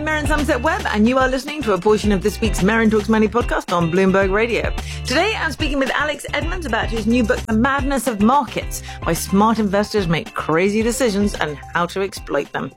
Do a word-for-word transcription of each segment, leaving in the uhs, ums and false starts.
Meryn Somerset Webb, and you are listening to a portion of this week's Meryn Talks Money podcast on Bloomberg Radio. Today, I'm speaking with Alex Edmans about his new book, The Madness of Markets, Why Smart Investors Make Crazy Decisions and How to Exploit Them.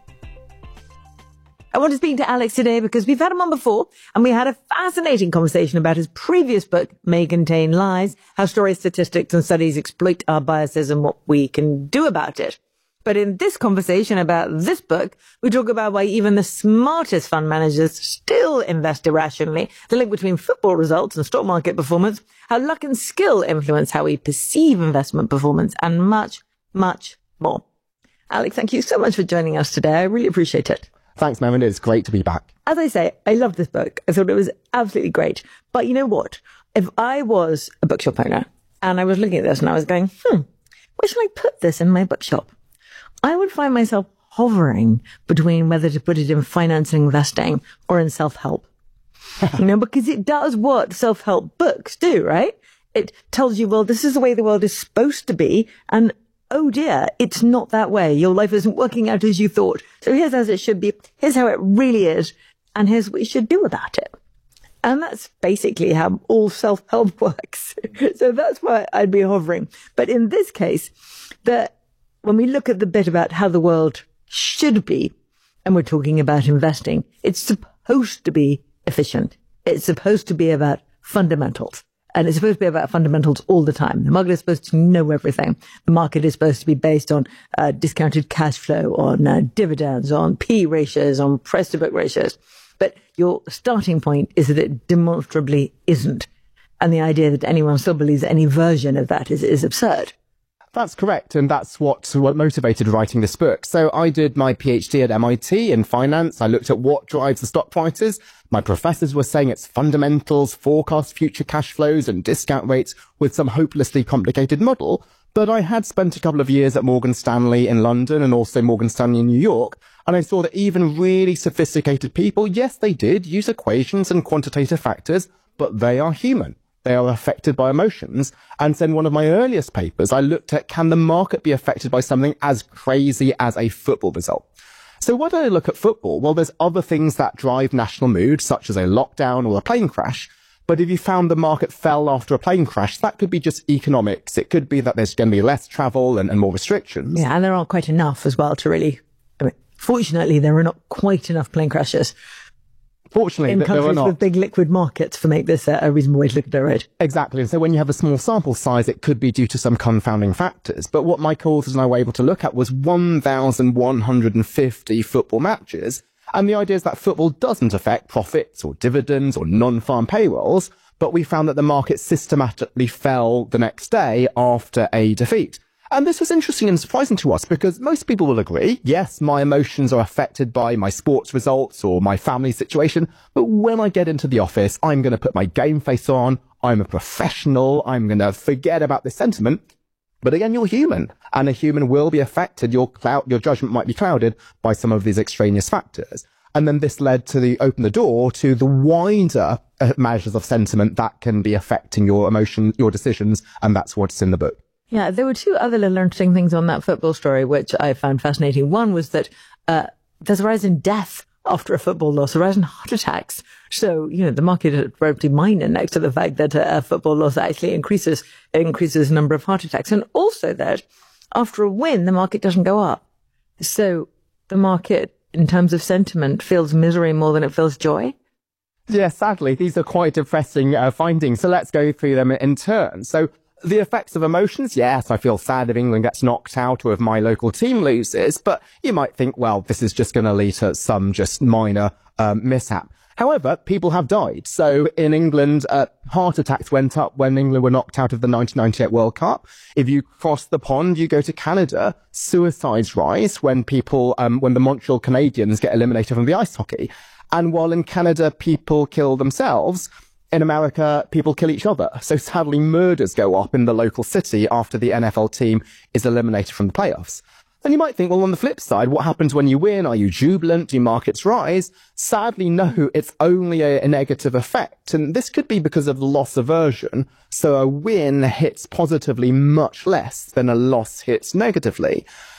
I want to speak to Alex today because we've had him on before, and we had a fascinating conversation about his previous book, May Contain Lies, How Stories, Statistics and Studies Exploit Our Biases and What We Can Do About It. But in this conversation about this book, we talk about why even the smartest fund managers still invest irrationally, the link between football results and stock market performance, how luck and skill influence how we perceive investment performance, and much, much more. Alex, thank you so much for joining us today. I really appreciate it. Thanks, Meryn. It's great to be back. As I say, I love this book. I thought it was absolutely great. But you know what? If I was a bookshop owner and I was looking at this and I was going, hmm, where should I put this in my bookshop? I would find myself hovering between whether to put it in finance and investing or in self-help. You know, because it does what self-help books do, right? It tells you, well, this is the way the world is supposed to be. And oh dear, it's not that way. Your life isn't working out as you thought. So here's as it should be. Here's how it really is. And here's what you should do about it. And that's basically how all self-help works. So that's why I'd be hovering. But in this case, the when we look at the bit about how the world should be, and we're talking about investing, it's supposed to be efficient. It's supposed to be about fundamentals. And it's supposed to be about fundamentals all the time. The market is supposed to know everything. The market is supposed to be based on uh, discounted cash flow, on uh, dividends, on P ratios, on price to book ratios. But your starting point is that it demonstrably isn't. And the idea that anyone still believes any version of that is, is absurd. That's correct, and that's what, what motivated writing this book. So I did my PhD at M I T in finance. I looked at what drives the stock prices. My professors were saying it's fundamentals, forecast future cash flows and discount rates with some hopelessly complicated model. But I had spent a couple of years at Morgan Stanley in London and also Morgan Stanley in New York, and I saw that even really sophisticated people, yes, they did use equations and quantitative factors, but they are human. They are affected by emotions. And so in one of my earliest papers, I looked at, can the market be affected by something as crazy as a football result? So why do I look at football? Well, there's other things that drive national mood, such as a lockdown or a plane crash. But if you found the market fell after a plane crash, that could be just economics. It could be that there's going to be less travel and, and more restrictions. Yeah, and there aren't quite enough as well to really, I mean, fortunately, there are not quite enough plane crashes. Fortunately, in countries not. with big liquid markets to make this a, a reasonable way to look at it, right? Exactly. And so when you have a small sample size, it could be due to some confounding factors. But what my co-authors and I were able to look at was one thousand one hundred fifty football matches. And the idea is that football doesn't affect profits or dividends or non-farm payrolls. But we found that the market systematically fell the next day after a defeat. And this was interesting and surprising to us because most people will agree, yes, my emotions are affected by my sports results or my family situation, but when I get into the office, I'm going to put my game face on, I'm a professional, I'm going to forget about this sentiment. But again, you're human, and a human will be affected. Your cloud, your judgment might be clouded by some of these extraneous factors. And then this led to the open the door to the wider uh, measures of sentiment that can be affecting your emotion, your decisions, and that's what's in the book. Yeah, there were two other little interesting things on that football story, which I found fascinating. One was that uh, there's a rise in death after a football loss, a rise in heart attacks. So, you know, the market is relatively minor next to the fact that a football loss actually increases increases the number of heart attacks. And also that after a win, the market doesn't go up. So the market, in terms of sentiment, feels misery more than it feels joy. Yeah, sadly, these are quite depressing uh, findings. So let's go through them in turn. So the effects of emotions, yes, I feel sad if England gets knocked out or if my local team loses, but you might think, well, this is just going to lead to some just minor um, mishap. However, people have died. So in England, uh, heart attacks went up when England were knocked out of the nineteen ninety-eight World Cup. If you cross the pond, you go to Canada, suicides rise when people, um, when the Montreal Canadiens get eliminated from the ice hockey. And while in Canada, people kill themselves, in America, people kill each other. So sadly, murders go up in the local city after the N F L team is eliminated from the playoffs. Then you might think, well, on the flip side, what happens when you win? Are you jubilant? Do markets rise? Sadly, no, it's only a, a negative effect. And this could be because of loss aversion. So a win hits positively much less than a loss hits negatively.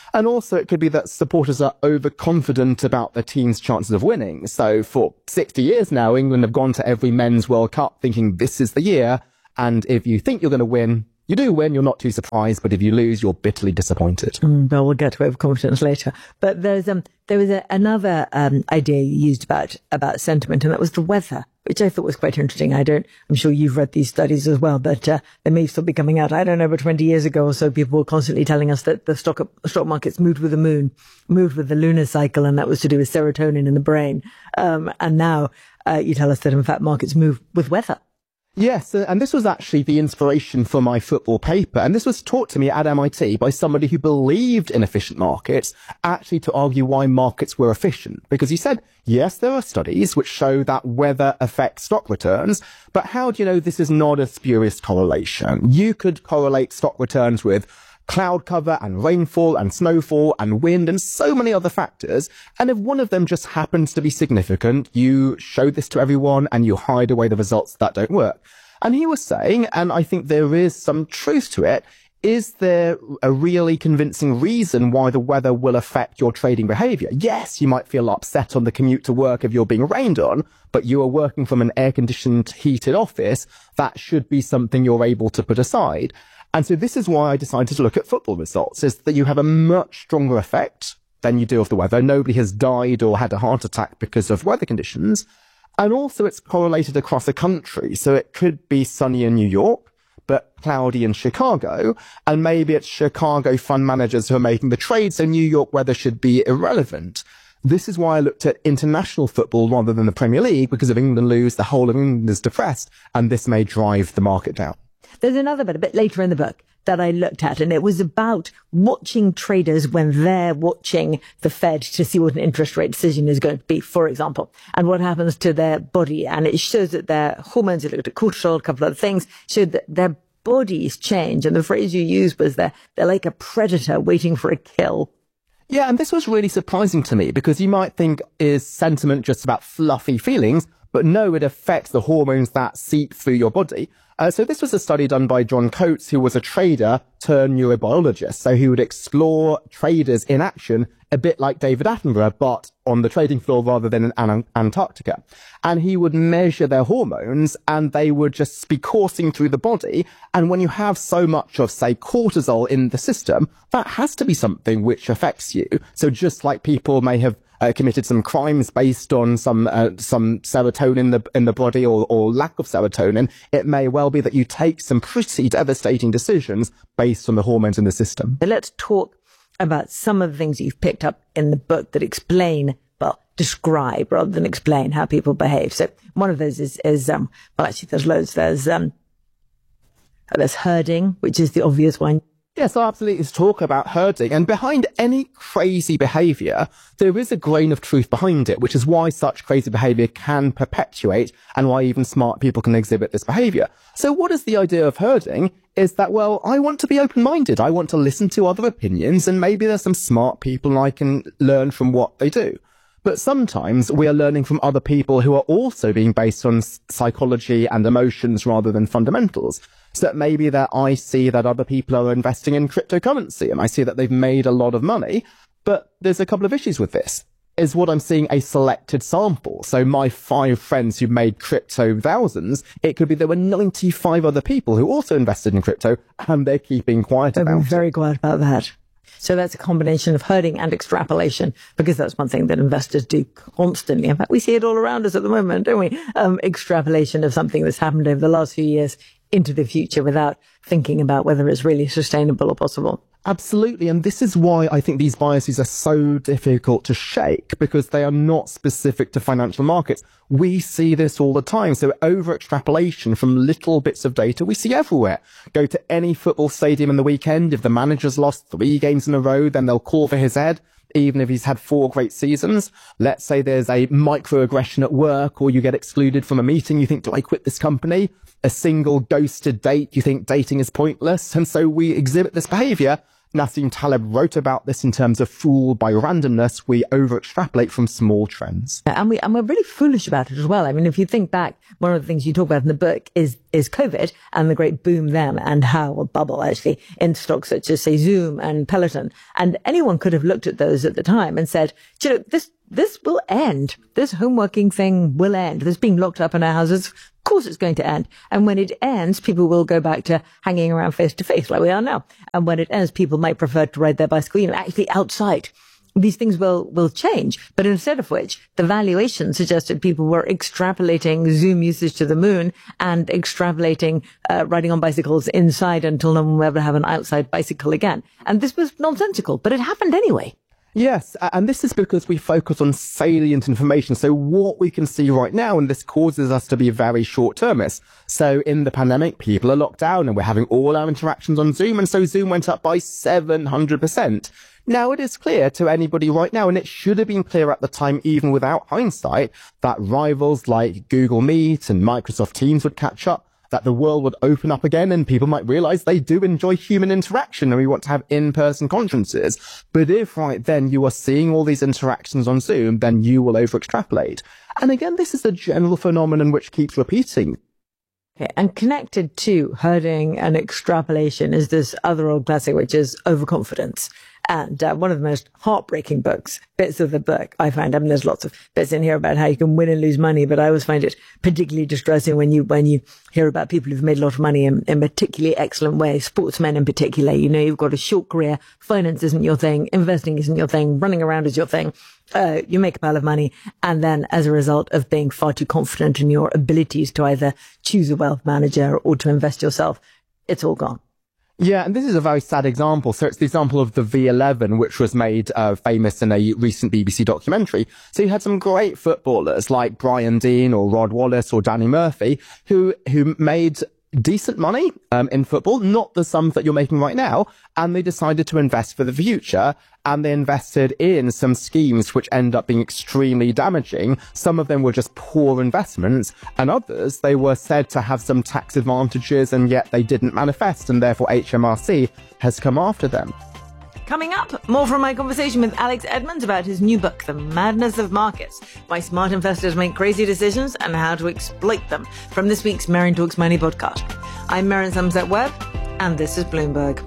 And also it could be that supporters are overconfident about their team's chances of winning. So for sixty years now, England have gone to every men's World Cup thinking this is the year. And if you think you're going to win, you do win, you're not too surprised. But if you lose, you're bitterly disappointed. Mm, well, we'll get to overconfidence later. But there's um there was a, another um idea you used about about sentiment, and that was the weather, which I thought was quite interesting. I don't, I'm sure you've read these studies as well, but uh, they may still be coming out. I don't know, but twenty years ago or so, people were constantly telling us that the stock stock markets moved with the moon, moved with the lunar cycle, and that was to do with serotonin in the brain. Um, and now uh, you tell us that, in fact, markets move with weather. Yes, and this was actually the inspiration for my football paper, and this was taught to me at M I T by somebody who believed in efficient markets, actually to argue why markets were efficient. Because he said, yes, there are studies which show that weather affects stock returns, but how do you know this is not a spurious correlation? You could correlate stock returns with cloud cover and rainfall and snowfall and wind and so many other factors. And if one of them just happens to be significant, you show this to everyone and you hide away the results that don't work. And he was saying, and I think there is some truth to it, is there a really convincing reason why the weather will affect your trading behavior? Yes, you might feel upset on the commute to work if you're being rained on, but you are working from an air-conditioned, heated office. That should be something you're able to put aside. And so this is why I decided to look at football results, is that you have a much stronger effect than you do of the weather. Nobody has died or had a heart attack because of weather conditions. And also it's correlated across a country. So it could be sunny in New York, but cloudy in Chicago. And maybe it's Chicago fund managers who are making the trade. So New York weather should be irrelevant. This is why I looked at international football rather than the Premier League, because if England lose, the whole of England is depressed. And this may drive the market down. There's another bit a bit later in the book that I looked at, and it was about watching traders when they're watching the Fed to see what an interest rate decision is going to be, for example, and what happens to their body. And it shows that their hormones, it looked at cortisol, a couple of other things, showed that their bodies change. And the phrase you used was they're, they're like a predator waiting for a kill. Yeah, and this was really surprising to me, because you might think, is sentiment just about fluffy feelings? But no, it affects the hormones that seep through your body. Uh, so this was a study done by John Coates, who was a trader turned neurobiologist. So he would explore traders in action, a bit like David Attenborough, but on the trading floor rather than in An- Antarctica. And he would measure their hormones, and they would just be coursing through the body. And when you have so much of, say, cortisol in the system, that has to be something which affects you. So just like people may have Uh, committed some crimes based on some uh, some serotonin in the in the body, or, or lack of serotonin, it may well be that you take some pretty devastating decisions based on the hormones in the system. But let's talk about some of the things you've picked up in the book that explain, well, describe rather than explain how people behave. So one of those is, is um, well, actually, there's loads. There's um, there's herding, which is the obvious one. Yes, I absolutely talk about herding, and behind any crazy behaviour, there is a grain of truth behind it, which is why such crazy behaviour can perpetuate and why even smart people can exhibit this behaviour. So what is the idea of herding? Is that, well, I want to be open-minded. I want to listen to other opinions, and maybe there's some smart people and I can learn from what they do. But sometimes we are learning from other people who are also being based on psychology and emotions rather than fundamentals. So that maybe that I see that other people are investing in cryptocurrency and I see that they've made a lot of money. But there's a couple of issues with this. Is what I'm seeing a selected sample. So my five friends who made crypto thousands, it could be there were ninety-five other people who also invested in crypto, and they're keeping quiet They've about been it. very quiet about that. So that's a combination of herding and extrapolation, because that's one thing that investors do constantly. In fact, we see it all around us at the moment, don't we? Um, extrapolation of something that's happened over the last few years into the future without thinking about whether it's really sustainable or possible. Absolutely. And this is why I think these biases are so difficult to shake, because they are not specific to financial markets. We see this all the time. So over extrapolation from little bits of data we see everywhere. Go to any football stadium in the weekend. If the manager's lost three games in a row, then they'll call for his head, even if he's had four great seasons. Let's say there's a microaggression at work, or you get excluded from a meeting. You think, do I quit this company? A single ghosted date, you think dating is pointless. And so we exhibit this behavior. Nassim Taleb wrote about this in terms of fooled by randomness. We over-extrapolate from small trends. And, we, and we're really foolish about it as well. I mean, if you think back, one of the things you talk about in the book is, is COVID and the great boom then, and how, a bubble actually, in stocks such as, say, Zoom and Peloton. And anyone could have looked at those at the time and said, you know, this, this will end. This homeworking thing will end. This being locked up in our houses, of course it's going to end. And when it ends, people will go back to hanging around face to face like we are now. And when it ends, people might prefer to ride their bicycle, you know, actually outside. These things will, will change. But instead of which, the valuation suggested people were extrapolating Zoom usage to the moon and extrapolating uh, riding on bicycles inside until no one will ever have an outside bicycle again. And this was nonsensical, but it happened anyway. Yes, and this is because we focus on salient information. So what we can see right now, and this causes us to be very short-termist. So in the pandemic, people are locked down and we're having all our interactions on Zoom. And so Zoom went up by seven hundred percent. Now it is clear to anybody right now, and it should have been clear at the time, even without hindsight, that rivals like Google Meet and Microsoft Teams would catch up, that the world would open up again and people might realize they do enjoy human interaction and we want to have in-person conferences. But if right then you are seeing all these interactions on Zoom, then you will over-extrapolate. And again, this is a general phenomenon which keeps repeating. Okay, and connected to herding and extrapolation is this other old classic, which is overconfidence. And uh, one of the most heartbreaking books, bits of the book, I find, I mean, there's lots of bits in here about how you can win and lose money, but I always find it particularly distressing when you, when you hear about people who've made a lot of money in, in particularly excellent ways, sportsmen in particular. You know, you've got a short career, finance isn't your thing, investing isn't your thing, running around is your thing. Uh, you make a pile of money, and then as a result of being far too confident in your abilities to either choose a wealth manager or to invest yourself, it's all gone. Yeah, and this is a very sad example. So it's the example of the V eleven, which was made uh, famous in a recent B B C documentary. So you had some great footballers like Brian Deane or Rod Wallace or Danny Murphy who who made decent money um, in football, not the sums that you're making right now, and they decided to invest for the future, and they invested in some schemes which end up being extremely damaging. Some of them were just poor investments, and others, they were said to have some tax advantages, and yet they didn't manifest, and therefore H M R C has come after them. Coming up, more from my conversation with Alex Edmonds about his new book, The Madness of Markets, Why Smart Investors Make Crazy Decisions and How to Exploit Them, from this week's Merrion Talks Money podcast. I'm Merrion Somerset-Webb, and this is Bloomberg.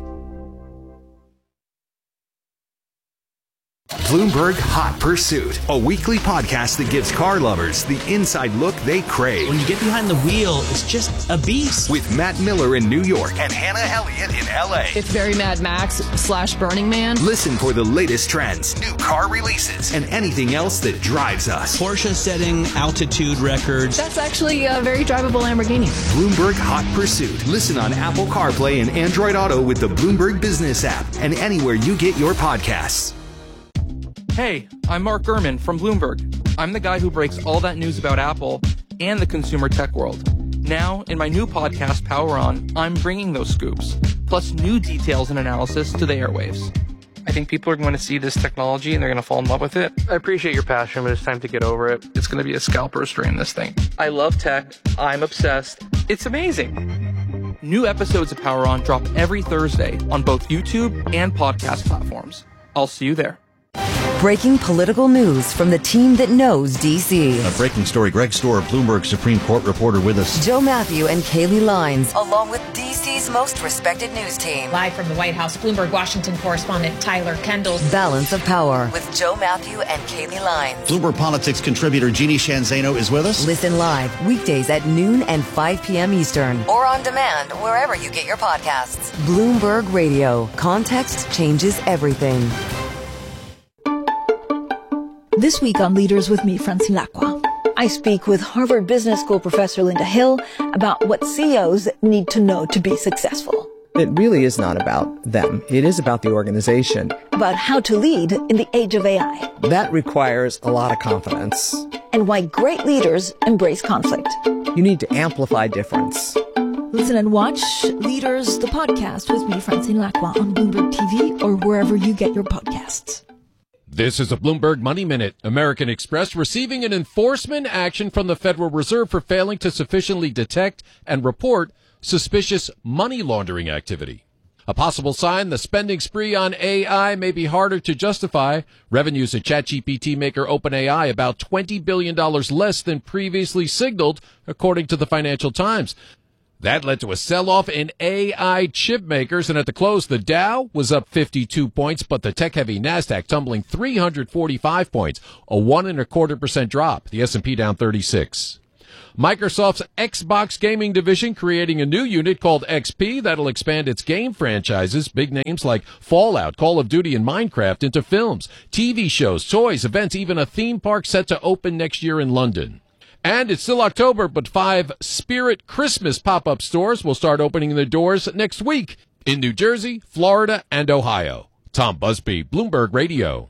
Bloomberg Hot Pursuit, a weekly podcast that gives car lovers the inside look they crave. When you get behind the wheel, it's just a beast. With Matt Miller in New York and Hannah Elliott in L A. It's very Mad Max slash Burning Man. Listen for the latest trends, new car releases, and anything else that drives us. Porsche setting altitude records. That's actually a very drivable Lamborghini. Bloomberg Hot Pursuit. Listen on Apple CarPlay and Android Auto with the Bloomberg Business app and anywhere you get your podcasts. Hey, I'm Mark Gurman from Bloomberg. I'm the guy who breaks all that news about Apple and the consumer tech world. Now, in my new podcast, Power On, I'm bringing those scoops, plus new details and analysis to the airwaves. I think people are going to see this technology and they're going to fall in love with it. I appreciate your passion, but it's time to get over it. It's going to be a scalper strain, this thing. I love tech. I'm obsessed. It's amazing. New episodes of Power On drop every Thursday on both YouTube and podcast platforms. I'll see you there. Breaking political news from the team that knows D C. A breaking story. Greg Stohr, Bloomberg Supreme Court reporter with us. Joe Matthew and Kaylee Lines, along with D C's most respected news team. Live from the White House, Bloomberg Washington correspondent Tyler Kendall. Balance of Power with Joe Matthew and Kaylee Lines. Bloomberg Politics contributor Jeannie Shanzano is with us. Listen live weekdays at noon and five p.m. Eastern, or on demand wherever you get your podcasts. Bloomberg Radio. Context changes everything. This week on Leaders with me, Francine Lacqua, I speak with Harvard Business School professor Linda Hill about what C E Os need to know to be successful. It really is not about them. It is about the organization. About how to lead in the age of A I. That requires a lot of confidence. And why great leaders embrace conflict. You need to amplify difference. Listen and watch Leaders, the podcast with me, Francine Lacqua, on Bloomberg T V or wherever you get your podcasts. This is a Bloomberg Money Minute. American Express receiving an enforcement action from the Federal Reserve for failing to sufficiently detect and report suspicious money laundering activity. A possible sign the spending spree on A I may be harder to justify. Revenues at ChatGPT maker OpenAI about twenty billion dollars less than previously signaled, according to the Financial Times. That led to a sell-off in A I chip makers, and at the close, the Dow was up fifty-two points, but the tech-heavy NASDAQ tumbling three hundred forty-five points, a one and a quarter percent drop. The S and P down thirty-six. Microsoft's Xbox gaming division creating a new unit called X P that'll expand its game franchises, big names like Fallout, Call of Duty, and Minecraft, into films, T V shows, toys, events, even a theme park set to open next year in London. And it's still October, but five Spirit Christmas pop-up stores will start opening their doors next week in New Jersey, Florida, and Ohio. Tom Busby, Bloomberg Radio.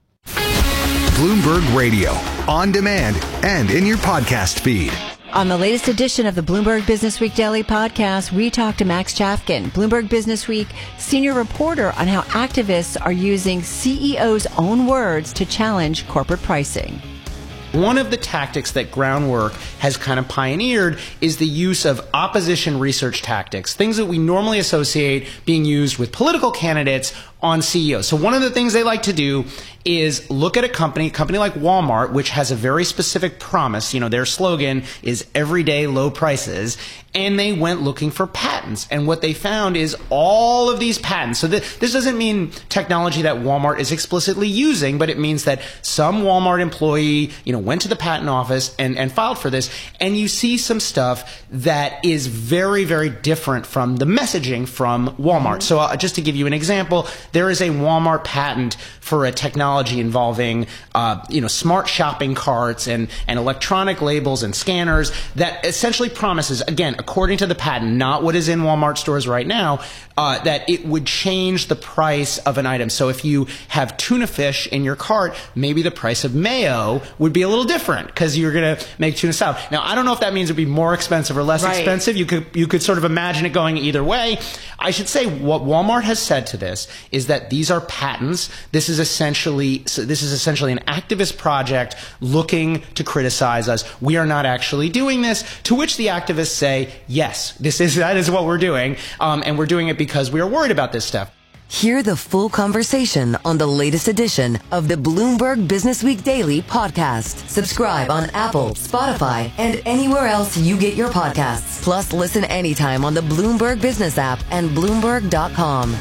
Bloomberg Radio, on demand and in your podcast feed. On the latest edition of the Bloomberg Business Week Daily Podcast, we talk to Max Chafkin, Bloomberg Business Week senior reporter, on how activists are using C E Os' own words to challenge corporate pricing. One of the tactics that Groundwork has kind of pioneered is the use of opposition research tactics, things that we normally associate being used with political candidates on C E Os. So one of the things they like to do is look at a company, a company like Walmart, which has a very specific promise. You know, their slogan is everyday low prices. And they went looking for patents. And what they found is all of these patents. So th- this doesn't mean technology that Walmart is explicitly using, but it means that some Walmart employee, you know, went to the patent office and, and filed for this. And you see some stuff that is very, very different from the messaging from Walmart. So uh, just to give you an example, there is a Walmart patent for a technology involving, uh, you know, smart shopping carts and, and electronic labels and scanners that essentially promises, again, according to the patent, not what is in Walmart stores right now, uh, that it would change the price of an item. So if you have tuna fish in your cart, maybe the price of mayo would be a little different because you're going to make tuna salad. Now, I don't know if that means it would be more expensive or less right. expensive. You could, you could sort of imagine it going either way. I should say what Walmart has said to this is that these are patents. This is essentially, so this is essentially an activist project looking to criticize us. We are not actually doing this, to which the activists say, yes, this is, that is what we're doing. Um, and we're doing it because we are worried about this stuff. Hear the full conversation on the latest edition of the Bloomberg Business Week Daily Podcast. Subscribe on Apple, Spotify, and anywhere else you get your podcasts. Plus, listen anytime on the Bloomberg Business app and Bloomberg dot com.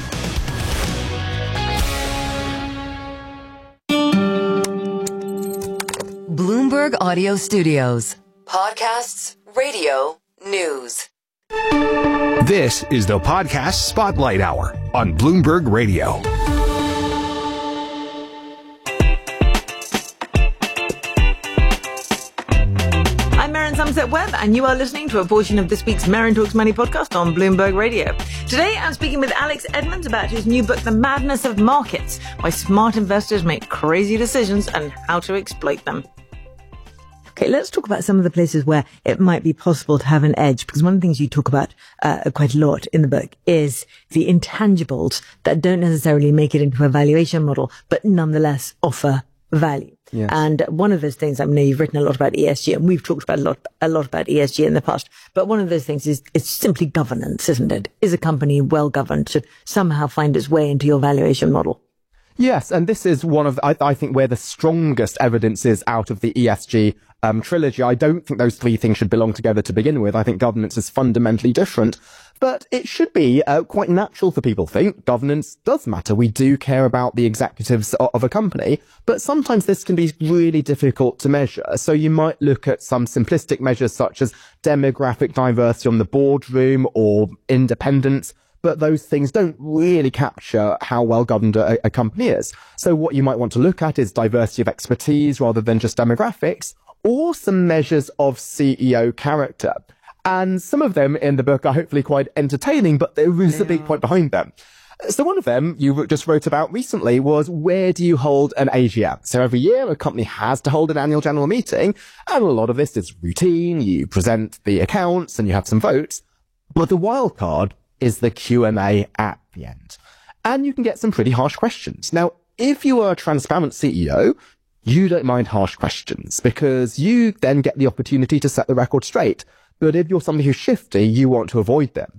Bloomberg Audio Studios. Podcasts, radio, news. This is the Podcast Spotlight Hour on Bloomberg Radio. I'm Maren Somerset-Webb, and you are listening to a portion of this week's Maren Talks Money podcast on Bloomberg Radio. Today, I'm speaking with Alex Edmans about his new book, The Madness of Markets, Why Smart Investors Make Crazy Decisions and How to Exploit Them. Okay, let's talk about some of the places where it might be possible to have an edge, because one of the things you talk about uh, quite a lot in the book is the intangibles that don't necessarily make it into a valuation model, but nonetheless offer value. Yes. And one of those things, I know you've written a lot about E S G, and we've talked about a lot, a lot about E S G in the past, but one of those things is, it's simply governance, isn't it? Is a company well governed to somehow find its way into your valuation model? Yes, and this is one of, I, I think, where the strongest evidence is out of the E S G um, trilogy. I don't think those three things should belong together to begin with. I think governance is fundamentally different. But it should be uh, quite natural for people to think governance does matter. We do care about the executives of a company, but sometimes this can be really difficult to measure. So you might look at some simplistic measures such as demographic diversity on the boardroom or independence, but those things don't really capture how well governed a, a company is. So what you might want to look at is diversity of expertise rather than just demographics, or some measures of C E O character. And some of them in the book are hopefully quite entertaining, but there is a big point behind them. So one of them you just wrote about recently was, where do you hold an A G M? So every year a company has to hold an annual general meeting, and a lot of this is routine. You present the accounts and you have some votes, but the wild card is the Q and A at the end. And you can get some pretty harsh questions. Now, if you are a transparent C E O, you don't mind harsh questions because you then get the opportunity to set the record straight. But if you're somebody who's shifty, you want to avoid them.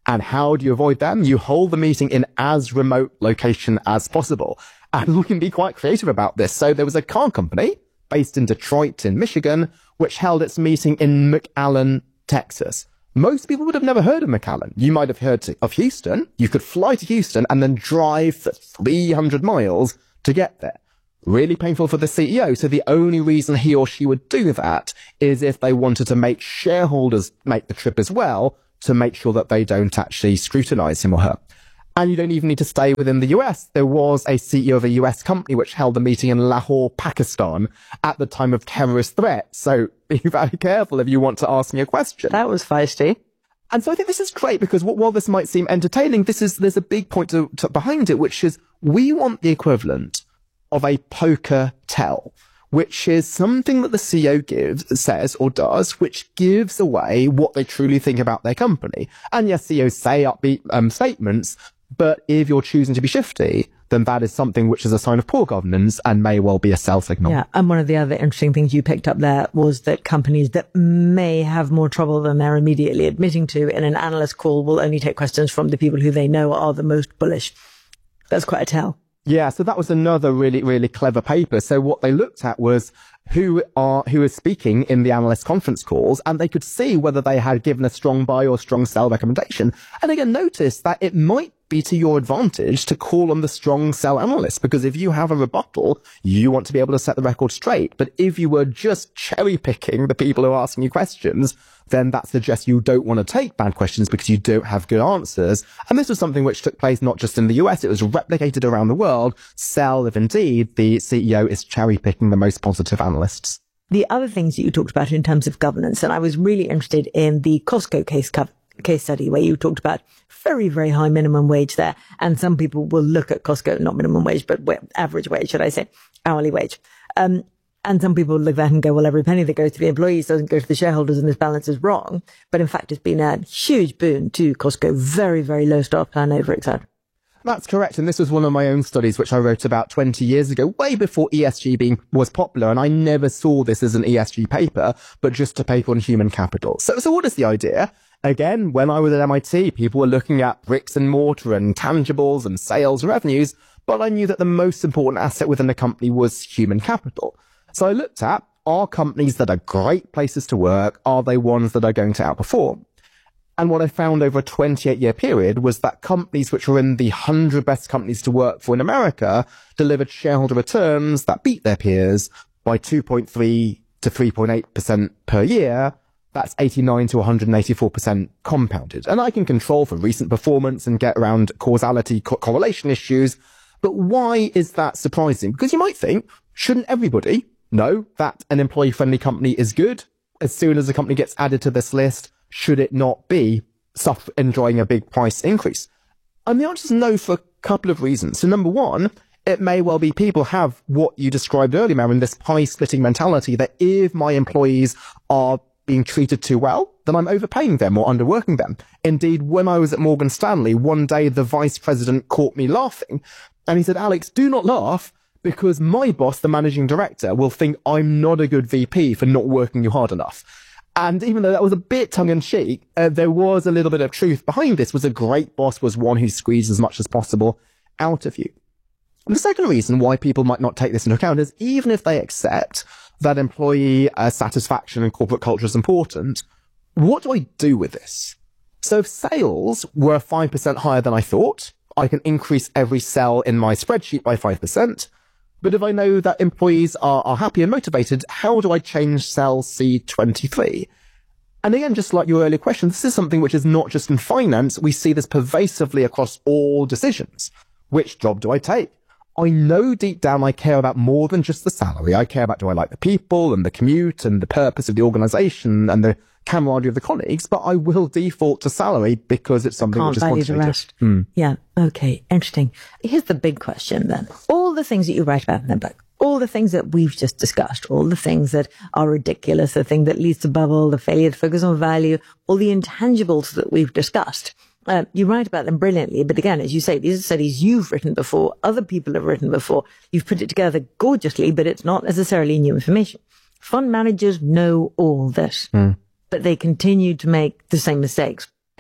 And how do you avoid them? You hold the meeting in as remote location as possible. And we can be quite creative about this. So there was a car company based in Detroit in Michigan, which held its meeting in McAllen, Texas. Most people would have never heard of McAllen. You might have heard of Houston. You could fly to Houston and then drive for three hundred miles to get there. Really painful for the C E O. So the only reason he or she would do that is if they wanted to make shareholders make the trip as well, to make sure that they don't actually scrutinize him or her. And you don't even need to stay within the U S. There was a C E O of a U S company which held a meeting in Lahore, Pakistan at the time of terrorist threats. So be very careful if you want to ask me a question. That was feisty. And so I think this is great because while this might seem entertaining, this is, there's a big point to, to, behind it, which is we want the equivalent of a poker tell, which is something that the C E O gives, says or does, which gives away what they truly think about their company. And yes, C E Os say upbeat um, statements, but if you're choosing to be shifty, then that is something which is a sign of poor governance and may well be a sell signal. Yeah, and one of the other interesting things you picked up there was that companies that may have more trouble than they're immediately admitting to in an analyst call will only take questions from the people who they know are the most bullish. That's quite a tell. Yeah, so that was another really, really clever paper. So what they looked at was who are, who is speaking in the analyst conference calls, and they could see whether they had given a strong buy or strong sell recommendation. And again, notice that it might be to your advantage to call on the strong sell analyst, because if you have a rebuttal, you want to be able to set the record straight. But if you were just cherry picking the people who are asking you questions, then that suggests you don't want to take bad questions because you don't have good answers. And this was something which took place not just in the U S, it was replicated around the world. Sell if indeed the C E O is cherry picking the most positive analysts. The other things that you talked about in terms of governance, and I was really interested in the Costco case cover. case study where you talked about very, very high minimum wage there. And some people will look at Costco, not minimum wage, but average wage, should I say, hourly wage. Um, and some people look at that and go, well, every penny that goes to the employees doesn't go to the shareholders and this balance is wrong. But in fact, it's been a huge boon to Costco, very, very low staff turnover, et cetera. That's correct. And this was one of my own studies, which I wrote about twenty years ago, way before E S G being was popular. And I never saw this as an E S G paper, but just a paper on human capital. So, so what is the idea? Again, when I was at M I T, people were looking at bricks and mortar and tangibles and sales revenues, but I knew that the most important asset within a company was human capital. So I looked at, are companies that are great places to work, are they ones that are going to outperform? And what I found over a twenty-eight year period was that companies which were in the one hundred best companies to work for in America delivered shareholder returns that beat their peers by two point three to three point eight percent per year. That's eighty-nine to one hundred eighty-four percent compounded. And I can control for recent performance and get around causality co- correlation issues. But why is that surprising? Because you might think, shouldn't everybody know that an employee-friendly company is good? As soon as a company gets added to this list, should it not be suffer- enjoying a big price increase? And the answer is no for a couple of reasons. So number one, it may well be people have what you described earlier, Marin, this pie-splitting mentality that if my employees are being treated too well, then I'm overpaying them or underworking them. Indeed, when I was at Morgan Stanley, one day the vice president caught me laughing and he said, Alex, do not laugh because my boss, the managing director, will think I'm not a good V P for not working you hard enough. And even though that was a bit tongue-in-cheek, uh, there was a little bit of truth behind this. Was a great boss was one who squeezed as much as possible out of you. And the second reason why people might not take this into account is even if they accept that employee uh, satisfaction and corporate culture is important, what do I do with this? So if sales were five percent higher than I thought, I can increase every cell in my spreadsheet by five percent. But if I know that employees are, are happy and motivated, how do I change cell C twenty-three? And again, just like your earlier question, this is something which is not just in finance. We see this pervasively across all decisions. Which job do I take? I know deep down I care about more than just the salary. I care about do I like the people and the commute and the purpose of the organization and the camaraderie of the colleagues, but I will default to salary because it's something which is quantitative. quantitative. The rest. Hmm. Yeah. Okay. Interesting. Here's the big question then. All the things that you write about in the book, all the things that we've just discussed, all the things that are ridiculous, the thing that leads to bubble, the failure to focus on value, all the intangibles that we've discussed. Uh, you write about them brilliantly, but again, as you say, these are studies you've written before, other people have written before. You've put it together gorgeously, but it's not necessarily new information. Fund managers know all this, mm. but they continue to make the same mistakes.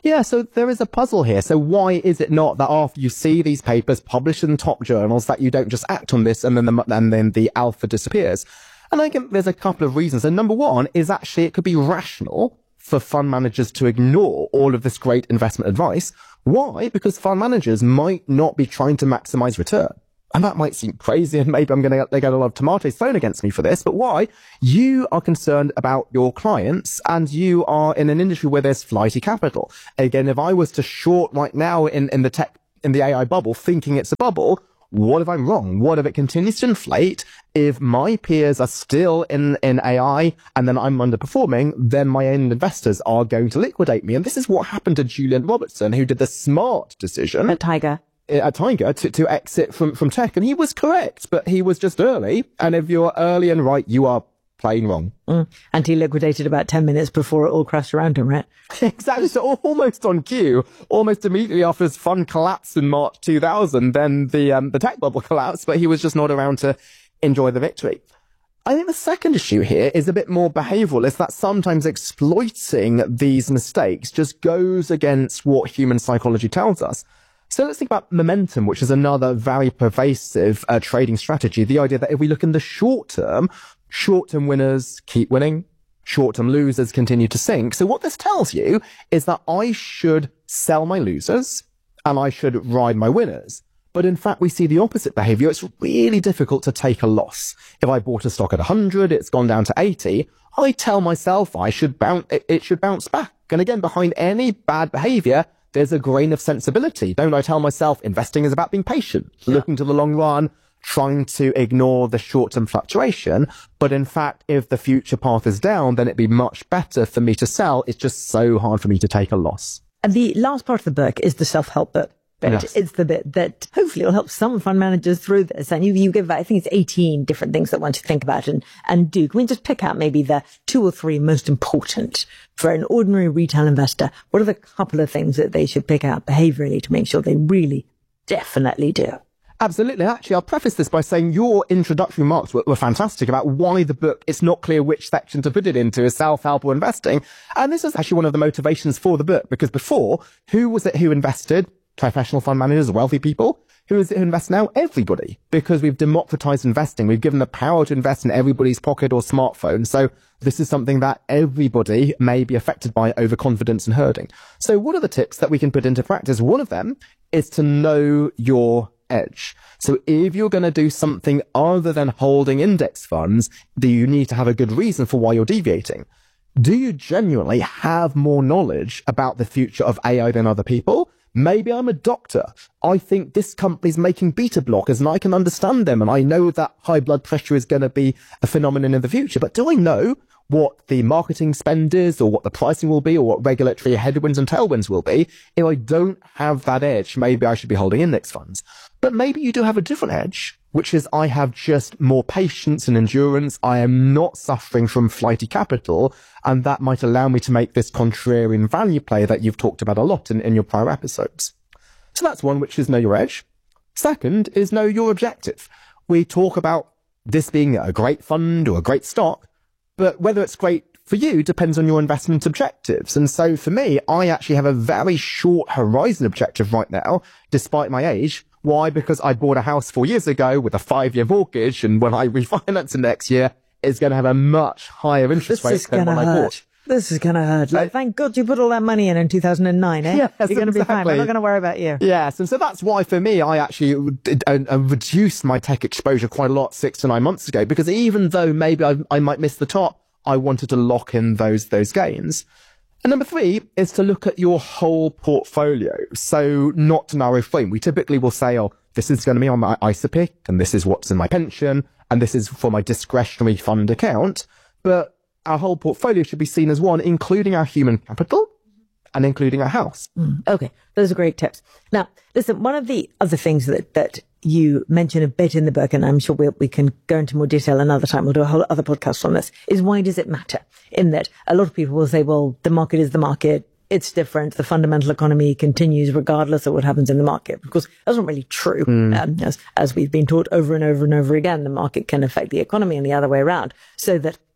Yeah, so there is a puzzle here. So why is it not that after you see these papers published in top journals that you don't just act on this and then the, and then the alpha disappears? And I think there's a couple of reasons. And number one is actually it could be rational for fund managers to ignore all of this great investment advice. Why? Because fund managers might not be trying to maximize return. And that might seem crazy, and maybe I'm going to get, they get a lot of tomatoes thrown against me for this, but why? You are concerned about your clients, and you are in an industry where there's flighty capital. Again, if I was to short right now in, in the tech, in the A I bubble, thinking it's a bubble, what if I'm wrong? What if it continues to inflate? If my peers are still in, in A I and then I'm underperforming, then my end investors are going to liquidate me. And this is what happened to Julian Robertson, who did the smart decision. At Tiger. At Tiger to, to exit from, from tech. And he was correct, but he was just early. And if you're early and right, you are playing wrong. Mm. And he liquidated about ten minutes before it all crashed around him, right? Exactly. So almost on cue, almost immediately after his fund collapsed in March two thousand, then the, um, the tech bubble collapsed, but he was just not around to enjoy the victory. I think the second issue here is a bit more behavioral. It's that sometimes exploiting these mistakes just goes against what human psychology tells us. So let's think about momentum, which is another very pervasive uh, trading strategy. The idea that if we look in the short term, short-term winners keep winning, short-term losers continue to sink. So what this tells you is that I should sell my losers and I should ride my winners. But in fact, we see the opposite behavior. It's really difficult to take a loss. If I bought a stock at one hundred, it's gone down to eighty. I tell myself I should bounce, it, it should bounce back. And again, behind any bad behavior, there's a grain of sensibility. Don't I tell myself investing is about being patient, yeah. looking to the long run, trying to ignore the short-term fluctuation. But in fact, if the future path is down, then it'd be much better for me to sell. It's just so hard for me to take a loss. And the last part of the book is the self-help bit. Yes. It's the bit that hopefully will help some fund managers through this. And you, you give, I think it's eighteen different things that one should think about and, and do. Can we just pick out maybe the two or three most important for an ordinary retail investor? What are the couple of things that they should pick out behaviorally to make sure they really definitely do? Absolutely. Actually, I'll preface this by saying your introductory remarks were, were fantastic about why the book, it's not clear which section to put it into, is self-help or investing. And this is actually one of the motivations for the book, because before, who was it who invested? Professional fund managers, wealthy people. Who is it who invests now? Everybody. Because we've democratized investing. We've given the power to invest in everybody's pocket or smartphone. So this is something that everybody may be affected by overconfidence and herding. So what are the tips that we can put into practice? One of them is to know your edge. So if you're going to do something other than holding index funds, do you need to have a good reason for why you're deviating? Do you genuinely have more knowledge about the future of A I than other people? Maybe I'm a doctor. I think this company's making beta blockers and I can understand them. And I know that high blood pressure is going to be a phenomenon in the future. But do I know what the marketing spend is or what the pricing will be or what regulatory headwinds and tailwinds will be? If I don't have that edge, maybe I should be holding index funds. But maybe you do have a different edge, which is I have just more patience and endurance. I am not suffering from flighty capital, and that might allow me to make this contrarian value play that you've talked about a lot in, in your prior episodes. So that's one, which is know your edge. Second is know your objective. We talk about this being a great fund or a great stock, but whether it's great for you depends on your investment objectives. And so for me, I actually have a very short horizon objective right now, despite my age. Why? Because I bought a house four years ago with a five-year mortgage, and when I refinance it next year, it's going to have a much higher interest this rate than when hurt. I bought. This is going to hurt. Like, thank God you put all that money in in two thousand nine, eh? Yes, You're going to be exactly. fine. I'm not going to worry about you. Yes, and so that's why for me, I actually did, uh, uh, reduced my tech exposure quite a lot six to nine months ago, because even though maybe I, I might miss the top, I wanted to lock in those those gains. And number three is to look at your whole portfolio. So not to narrow frame. We typically will say, oh, this is going to be on my I S A pick, and this is what's in my pension, and this is for my discretionary fund account. But our whole portfolio should be seen as one, including our human capital and including our house. Mm, okay, those are great tips. Now, listen, one of the other things that, that you mention a bit in the book, and I'm sure we'll, we can go into more detail another time, we'll do a whole other podcast on this, is why does it matter? In that a lot of people will say, well, the market is the market. It's different. The fundamental economy continues regardless of what happens in the market. Of course, that's not really true. Mm. Um, as, as we've been taught over and over and over again, the market can affect the economy and the other way around. So that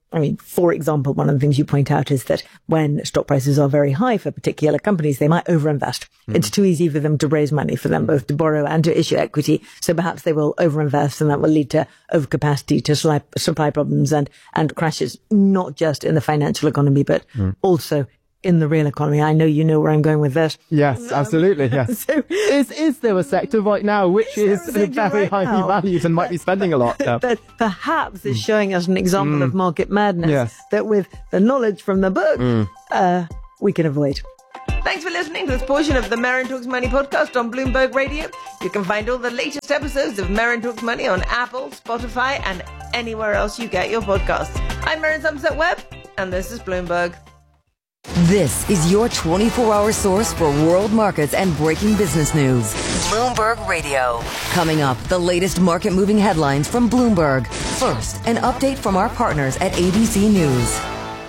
I mean, for example, one of the things you point out is that when stock prices are very high for particular companies, they might overinvest. Mm. It's too easy for them to raise money, for them both to borrow and to issue equity. So perhaps they will overinvest, and that will lead to overcapacity, to supply, supply problems and, and crashes, not just in the financial economy, but mm. also in the real economy. I know you know where I'm going with this. Yes, absolutely. Yes. so, is is there a sector right now which is, is very right highly now? valued and might be spending a lot? Uh, that perhaps is showing us an example mm. of market madness yes. that, with the knowledge from the book, mm. uh, we can avoid. Thanks for listening to this portion of the Marin Talks Money podcast on Bloomberg Radio. You can find all the latest episodes of Marin Talks Money on Apple, Spotify, and anywhere else you get your podcasts. I'm Marin Somerset Webb, and this is Bloomberg. This is your twenty-four hour source for world markets and breaking business news. Bloomberg Radio. Coming up, the latest market moving headlines from Bloomberg. First, an update from our partners at A B C News.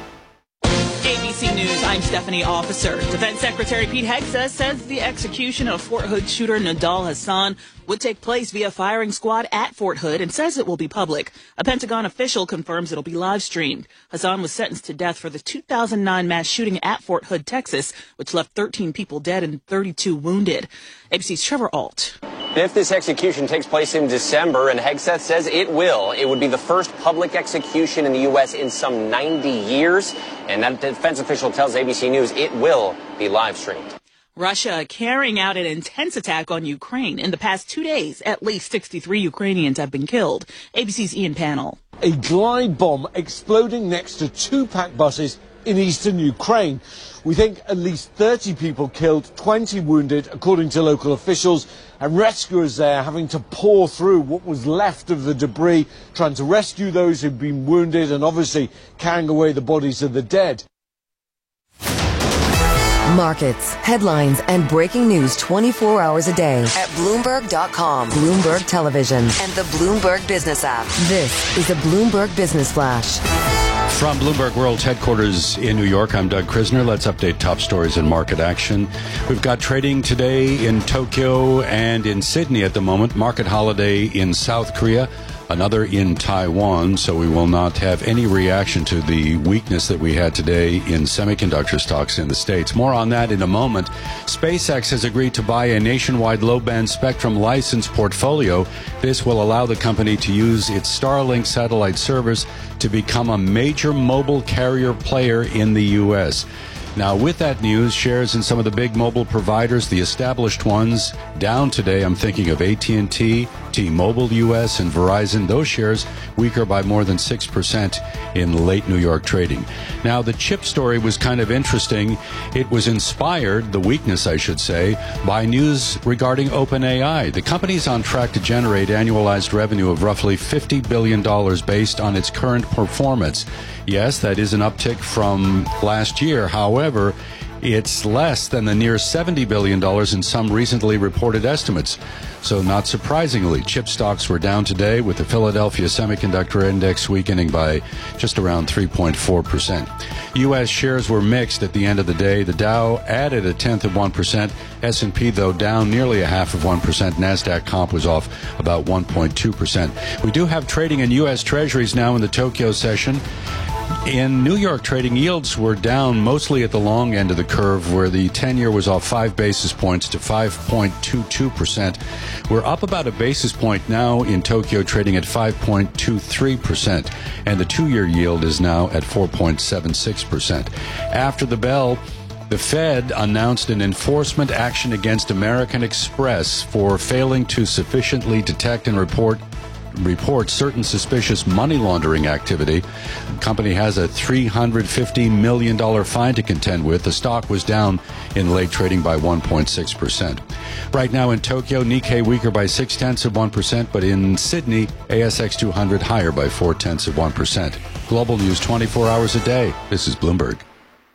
A B C News, I'm Stephanie Officer. Defense Secretary Pete Hegseth says the execution of Fort Hood shooter Nidal Hasan would take place via firing squad at Fort Hood and says it will be public. A Pentagon official confirms it'll be live streamed. Hasan was sentenced to death for the two thousand nine mass shooting at Fort Hood, Texas, which left thirteen people dead and thirty-two wounded. A B C's Trevor Ault. If this execution takes place in December, and Hegseth says it will, it would be the first public execution in the U S in some ninety years. And that defense official tells A B C News it will be live streamed. Russia carrying out an intense attack on Ukraine. In the past two days, at least sixty-three Ukrainians have been killed. A B C's Ian Pannell. A glide bomb exploding next to two packed buses in eastern Ukraine. We think at least thirty people killed, twenty wounded, according to local officials, and rescuers there having to pour through what was left of the debris, trying to rescue those who've been wounded and obviously carrying away the bodies of the dead. Markets, headlines, and breaking news twenty-four hours a day at Bloomberg dot com, Bloomberg Television, and the Bloomberg Business app. This is a Bloomberg Business Flash. From Bloomberg World's headquarters in New York, I'm Doug Krisner. Let's update top stories and market action. We've got trading today in Tokyo and in Sydney at the moment. Market holiday in South Korea. Another in Taiwan, so we will not have any reaction to the weakness that we had today in semiconductor stocks in the States. More on that in a moment. SpaceX has agreed to buy a nationwide low-band spectrum license portfolio. This will allow the company to use its Starlink satellite service to become a major mobile carrier player in the U S. Now, with that news, shares in some of the big mobile providers, the established ones, down today. I'm thinking of A T and T, T-Mobile U S, and Verizon. Those shares weaker by more than six percent in late New York trading. Now, the chip story was kind of interesting. It was inspired, the weakness, I should say, by news regarding OpenAI. The company's on track to generate annualized revenue of roughly fifty billion dollars based on its current performance. Yes, that is an uptick from last year. However, it's less than the near seventy billion dollars in some recently reported estimates. So not surprisingly, chip stocks were down today, with the Philadelphia Semiconductor Index weakening by just around three point four percent. U S shares were mixed at the end of the day. The Dow added a tenth of one percent. S and P, though, down nearly a half of one percent. NASDAQ comp was off about one point two percent. We do have trading in U S Treasuries now in the Tokyo session. In New York, trading yields were down mostly at the long end of the curve, where the ten-year was off five basis points to five point two two percent. We're up about a basis point now in Tokyo, trading at five point two three percent, and the two-year yield is now at four point seven six percent. After the bell, the Fed announced an enforcement action against American Express for failing to sufficiently detect and report report certain suspicious money laundering activity. The company has a three hundred fifty million dollars fine to contend with. The stock was down in late trading by one point six percent. Right now in Tokyo, Nikkei weaker by six tenths of one percent, but in Sydney, A S X two hundred higher by four tenths of one percent. Global news twenty-four hours a day. This is Bloomberg.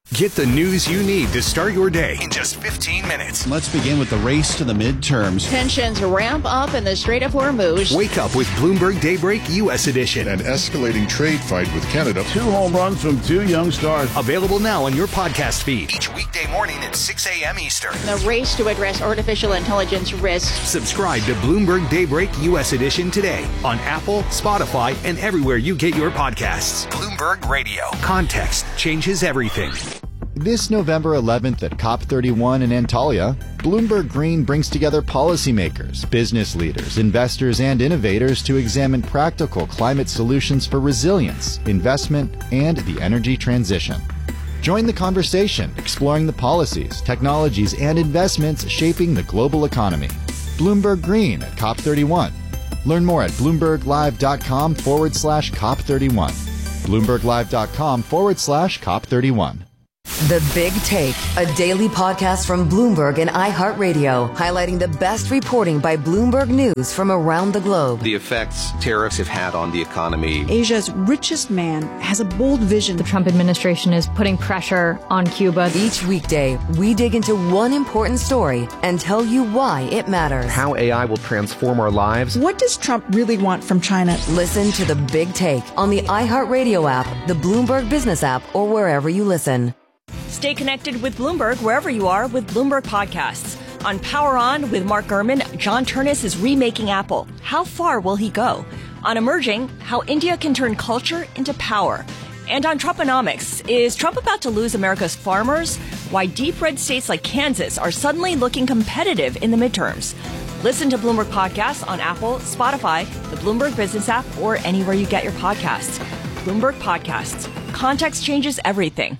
Get the news you need to start your day in just fifteen minutes. Let's begin with the race to the midterms. Tensions ramp up in the Strait of Hormuz. Wake up with Bloomberg Daybreak U S Edition. An escalating trade fight with Canada. Two home runs from two young stars. Available now on your podcast feed each weekday morning at six a.m. Eastern. The race to address artificial intelligence risks. Subscribe to Bloomberg Daybreak U S Edition today on Apple, Spotify, and everywhere you get your podcasts. Bloomberg Radio. Context changes everything. This November eleventh at COP thirty-one in Antalya, Bloomberg Green brings together policymakers, business leaders, investors, and innovators to examine practical climate solutions for resilience, investment, and the energy transition. Join the conversation, exploring the policies, technologies, and investments shaping the global economy. Bloomberg Green at COP thirty-one. Learn more at bloomberglive.com forward slash COP31. bloomberglive.com forward slash COP31. The Big Take, a daily podcast from Bloomberg and iHeartRadio, highlighting the best reporting by Bloomberg News from around the globe. The effects tariffs have had on the economy. Asia's richest man has a bold vision. The Trump administration is putting pressure on Cuba. Each weekday, we dig into one important story and tell you why it matters. How A I will transform our lives. What does Trump really want from China? Listen to The Big Take on the iHeartRadio app, the Bloomberg Business app, or wherever you listen. Stay connected with Bloomberg wherever you are with Bloomberg Podcasts. On Power On with Mark Gurman, John Turnus is remaking Apple. How far will he go? On Emerging, how India can turn culture into power. And on Trumponomics, is Trump about to lose America's farmers? Why deep red states like Kansas are suddenly looking competitive in the midterms. Listen to Bloomberg Podcasts on Apple, Spotify, the Bloomberg Business app, or anywhere you get your podcasts. Bloomberg Podcasts. Context changes everything.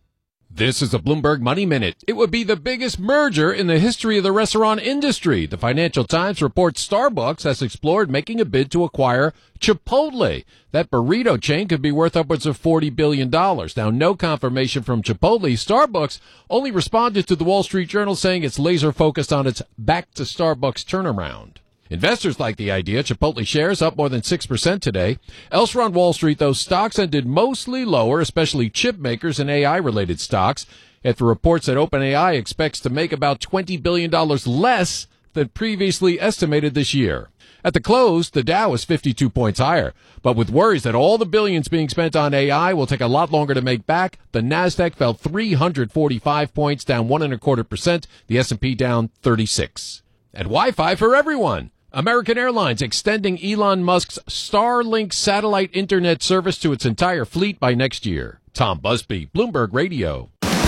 This is a Bloomberg Money Minute. It would be the biggest merger in the history of the restaurant industry. The Financial Times reports Starbucks has explored making a bid to acquire Chipotle. That burrito chain could be worth upwards of forty billion dollars. Now, no confirmation from Chipotle. Starbucks only responded to the Wall Street Journal saying it's laser focused on its back to Starbucks turnaround. Investors like the idea. Chipotle shares up more than six percent today. Elsewhere on Wall Street, though, stocks ended mostly lower, especially chip makers and A I-related stocks, after reports that OpenAI expects to make about twenty billion dollars less than previously estimated this year. At the close, the Dow was fifty-two points higher, but with worries that all the billions being spent on A I will take a lot longer to make back, the Nasdaq fell three hundred forty-five points, down one and a quarter percent. The S and P down thirty-six. And Wi-Fi for everyone. American Airlines extending Elon Musk's Starlink satellite internet service to its entire fleet by next year. Tom Busby, Bloomberg Radio.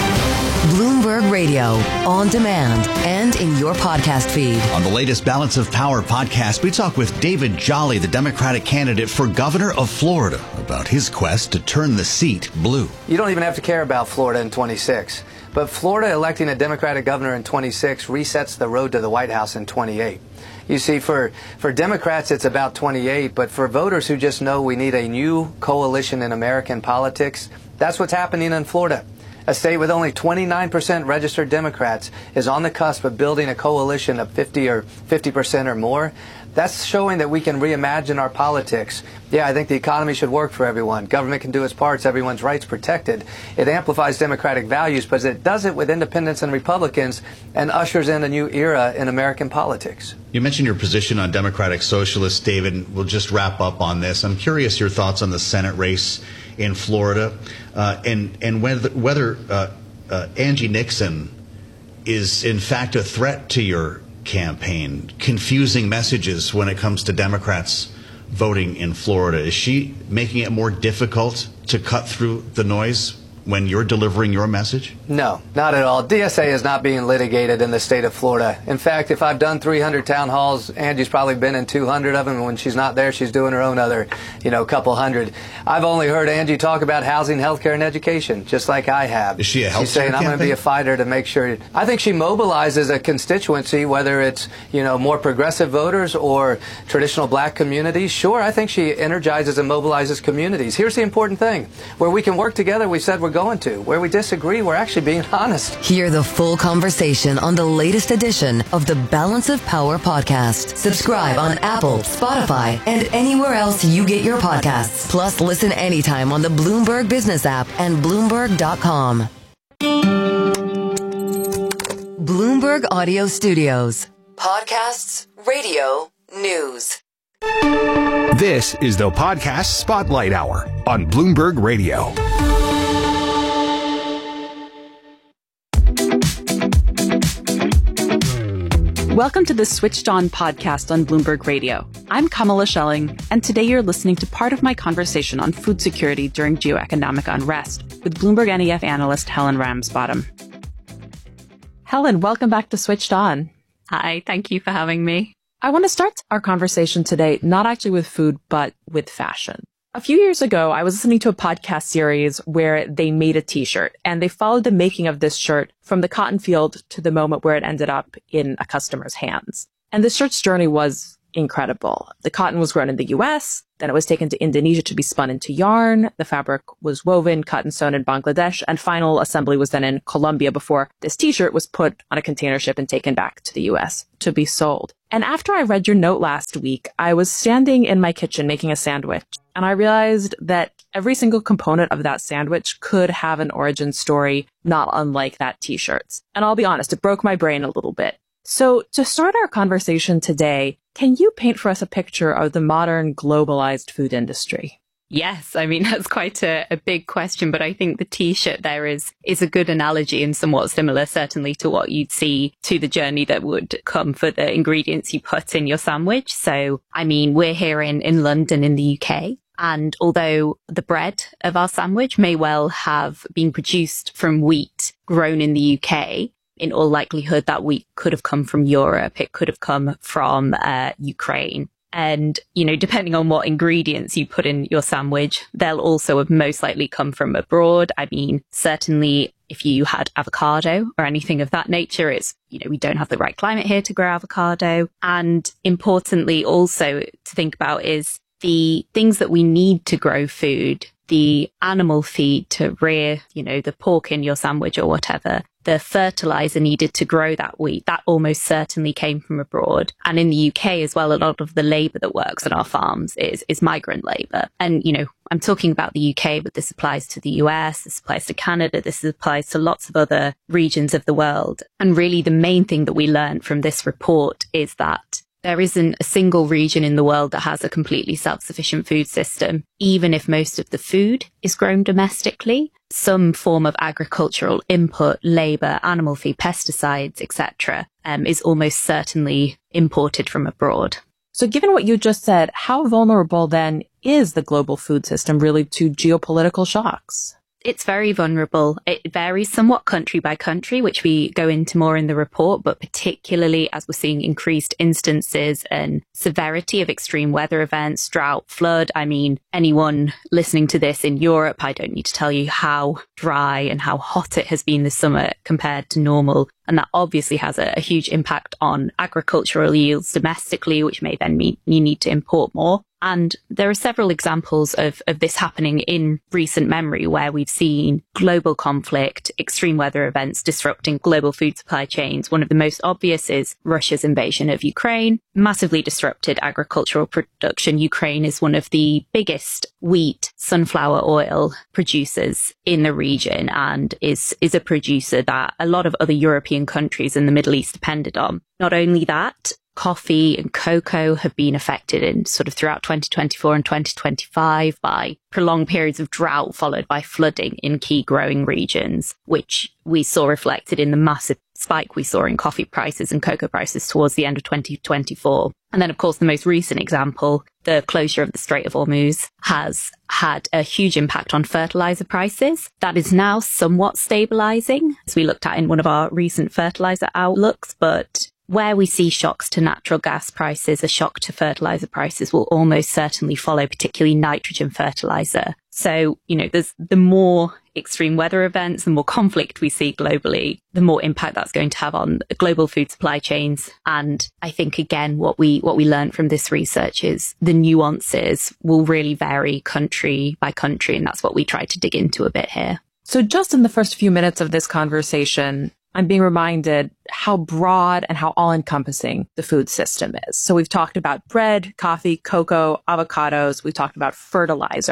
Bloomberg Radio, on demand and in your podcast feed. On the latest Balance of Power podcast, we talk with David Jolly, the Democratic candidate for governor of Florida, about his quest to turn the seat blue. You don't even have to care about Florida in twenty-six. But Florida electing a Democratic governor in twenty-six resets the road to the White House in twenty-eight. You see, for, for Democrats, it's about twenty-eight, but for voters who just know we need a new coalition in American politics, that's what's happening in Florida. A state with only twenty-nine percent registered Democrats is on the cusp of building a coalition of fifty or fifty percent or more. That's showing that we can reimagine our politics. Yeah, I think the economy should work for everyone. Government can do its parts, everyone's rights protected. It amplifies democratic values, but it does it with independents and Republicans and ushers in a new era in American politics. You mentioned your position on Democratic Socialists, David. We'll just wrap up on this. I'm curious your thoughts on the Senate race in Florida uh, and, and whether, whether uh, uh, Angie Nixon is in fact a threat to your campaign, confusing messages when it comes to Democrats voting in Florida. Is she making it more difficult to cut through the noise when you're delivering your message? No, not at all. D S A is not being litigated in the state of Florida. In fact, if I've done three hundred town halls, Angie's probably been in two hundred of them. And when she's not there, she's doing her own other, you know, couple hundred. I've only heard Angie talk about housing, healthcare, and education, just like I have. Is she a healthcare She's saying, I'm going to be a fighter to make sure. I think she mobilizes a constituency, whether it's, you know, more progressive voters or traditional black communities. Sure, I think she energizes and mobilizes communities. Here's the important thing. Where we can work together, we said we're going to. Where we disagree, we're actually being honest. Hear the full conversation on the latest edition of the Balance of Power podcast. Subscribe on Apple, Spotify, and anywhere else you get your podcasts. Plus, listen anytime on the Bloomberg Business app and Bloomberg dot com. Bloomberg Audio Studios. Podcasts, radio, news. This is the Podcast Spotlight Hour on Bloomberg Radio. Welcome to the Switched On podcast on Bloomberg Radio. I'm Kamala Schelling, and today you're listening to part of my conversation on food security during geoeconomic unrest with Bloomberg N E F analyst Helen Ramsbottom. Helen, welcome back to Switched On. Hi, thank you for having me. I want to start our conversation today, not actually with food, but with fashion. A few years ago, I was listening to a podcast series where they made a t-shirt, and they followed the making of this shirt from the cotton field to the moment where it ended up in a customer's hands. And this shirt's journey was incredible. The cotton was grown in the U S, then it was taken to Indonesia to be spun into yarn. The fabric was woven, cut and sewn in Bangladesh, and final assembly was done in Colombia before this t-shirt was put on a container ship and taken back to the U S to be sold. And after I read your note last week, I was standing in my kitchen making a sandwich, and I realized that every single component of that sandwich could have an origin story not unlike that t-shirt's. And I'll be honest, it broke my brain a little bit. So to start our conversation today, can you paint for us a picture of the modern globalized food industry? Yes, I mean, that's quite a, a big question, but I think the t-shirt there is is a good analogy and somewhat similar, certainly, to what you'd see to the journey that would come for the ingredients you put in your sandwich. So, I mean, we're here in, in London in the U K. And although the bread of our sandwich may well have been produced from wheat grown in the U K, in all likelihood, that wheat could have come from Europe. It could have come from uh, Ukraine. And, you know, depending on what ingredients you put in your sandwich, they'll also have most likely come from abroad. I mean, certainly if you had avocado or anything of that nature, it's, you know, we don't have the right climate here to grow avocado. And importantly, also to think about is the things that we need to grow food, the animal feed to rear, you know, the pork in your sandwich or whatever, the fertilizer needed to grow that wheat, that almost certainly came from abroad. And in the U K as well, a lot of the labour that works on our farms is, is migrant labour. And, you know, I'm talking about the U K, but this applies to the U S, this applies to Canada, this applies to lots of other regions of the world. And really the main thing that we learned from this report is that there isn't a single region in the world that has a completely self-sufficient food system, even if most of the food is grown domestically. Some form of agricultural input, labour, animal feed, pesticides, et cetera, um, is almost certainly imported from abroad. So given what you just said, how vulnerable then is the global food system really to geopolitical shocks? It's very vulnerable. It varies somewhat country by country, which we go into more in the report, but particularly as we're seeing increased instances and severity of extreme weather events, drought, flood. I mean, anyone listening to this in Europe, I don't need to tell you how dry and how hot it has been this summer compared to normal. And that obviously has a, a huge impact on agricultural yields domestically, which may then mean you need to import more. And there are several examples of, of this happening in recent memory where we've seen global conflict, extreme weather events disrupting global food supply chains. One of the most obvious is Russia's invasion of Ukraine, massively disrupted agricultural production. Ukraine is one of the biggest wheat, sunflower oil producers in the region and is, is a producer that a lot of other European countries in the Middle East depended on. Not only that, coffee and cocoa have been affected in sort of throughout twenty twenty-four and twenty twenty-five by prolonged periods of drought followed by flooding in key growing regions, which we saw reflected in the massive spike we saw in coffee prices and cocoa prices towards the end of twenty twenty-four. And then, of course, the most recent example, the closure of the Strait of Hormuz, has had a huge impact on fertilizer prices. That is now somewhat stabilizing, as we looked at in one of our recent fertilizer outlooks, but where we see shocks to natural gas prices, a shock to fertilizer prices will almost certainly follow, particularly nitrogen fertilizer. So, you know, there's the more extreme weather events, the more conflict we see globally, the more impact that's going to have on global food supply chains. And I think, again, what we what we learned from this research is the nuances will really vary country by country. And that's what we try to dig into a bit here. So just in the first few minutes of this conversation, I'm being reminded how broad and how all-encompassing the food system is. So we've talked about bread, coffee, cocoa, avocados. We've talked about fertilizer.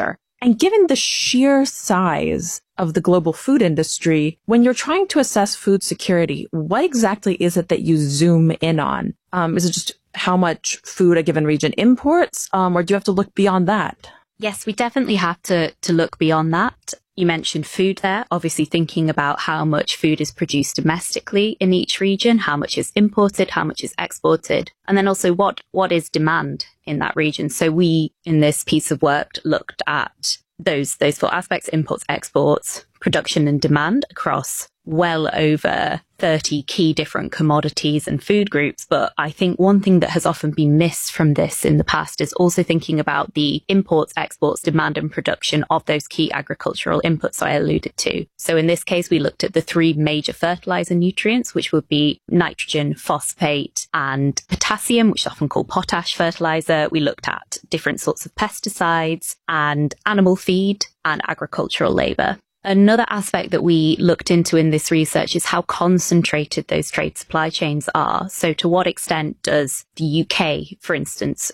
And given the sheer size of the global food industry, when you're trying to assess food security, what exactly is it that you zoom in on? Um, is it just how much food a given region imports, um, or do you have to look beyond that? Yes, we definitely have to, to look beyond that. You mentioned food there, obviously thinking about how much food is produced domestically in each region, how much is imported, how much is exported, and then also what, what is demand in that region. So we, in this piece of work, looked at those, those four aspects: imports, exports, production and demand across well over thirty key different commodities and food groups. But I think one thing that has often been missed from this in the past is also thinking about the imports, exports, demand and production of those key agricultural inputs I alluded to. So in this case, we looked at the three major fertilizer nutrients, which would be nitrogen, phosphate and potassium, which is often called potash fertilizer. We looked at different sorts of pesticides and animal feed and agricultural labor. Another aspect that we looked into in this research is how concentrated those trade supply chains are. So to what extent does the U K, for instance,